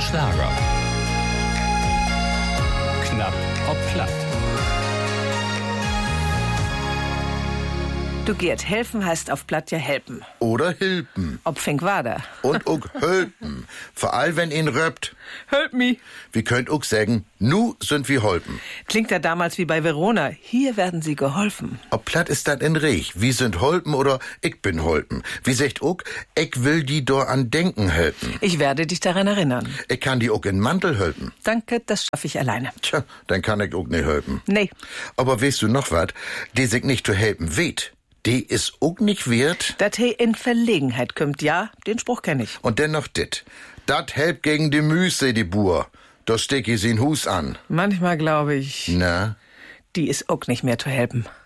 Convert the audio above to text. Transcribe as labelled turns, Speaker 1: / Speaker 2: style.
Speaker 1: Schlager. Knapp ob platt.
Speaker 2: Du Gerd, helfen heißt auf Platt ja helpen.
Speaker 3: Oder hilpen.
Speaker 2: Ob fink wader.
Speaker 3: Und auch hölpen. Vor allem, wenn ihn röpt.
Speaker 2: Help me.
Speaker 3: Wir könnt auch sagen, nu sind wir holpen.
Speaker 2: Klingt ja damals wie bei Verona. Hier werden sie geholfen.
Speaker 3: Ob platt ist dat in Rech. Wir sind holpen oder ich bin holpen. Wie sagt auch, ich will die do an Denken helfen.
Speaker 2: Ich werde dich daran erinnern.
Speaker 3: Ich kann die auch in Mantel helfen.
Speaker 2: Danke, das schaffe ich alleine.
Speaker 3: Tja, dann kann ich auch nicht helfen.
Speaker 2: Nee.
Speaker 3: Aber weißt du noch wat? Die sich nicht zu helfen weht. Die ist auch nicht wert.
Speaker 2: Dat he in Verlegenheit kümmt, ja, den Spruch kenn ich.
Speaker 3: Und dennoch dit. Dat helpt gegen die Müse, die Bur. Da steck ich sin Hus an.
Speaker 2: Manchmal glaube ich,
Speaker 3: Na?
Speaker 2: die ist auch nicht mehr zu helfen.